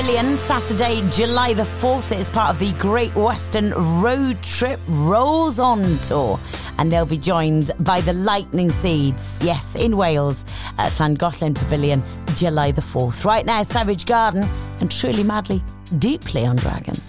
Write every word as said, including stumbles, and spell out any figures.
Pavilion, Saturday, July the fourth. It is part of the Great Western Road Trip Rolls On Tour. And they'll be joined by the Lightning Seeds, yes, in Wales, at Llangollen Pavilion, July the fourth. Right now, Savage Garden and Truly Madly, Deeply on Dragon.